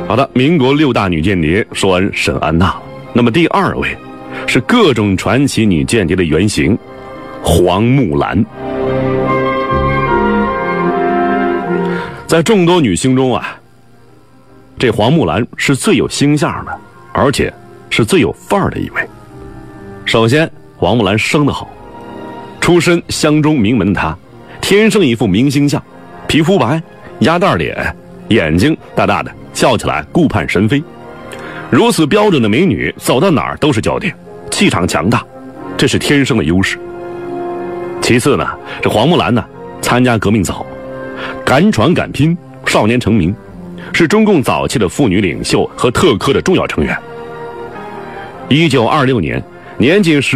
好的，民国6大女间谍说完沈安娜了，那么第2位是各种传奇女间谍的原型，黄木兰。在众多女星中啊，这黄木兰是最有星相的，而且是最有范儿的一位。首先，黄木兰生得好，出身湘中名门的她，天生一副明星相，皮肤白，鸭蛋脸，眼睛大大的，笑起来顾盼神飞。如此标准的美女，走到哪儿都是焦点，气场强大，这是天生的优势。其次呢，这黄木兰呢，参加革命早，敢闯敢拼，少年成名，是中共早期的妇女领袖和特科的重要成员。1926年，年仅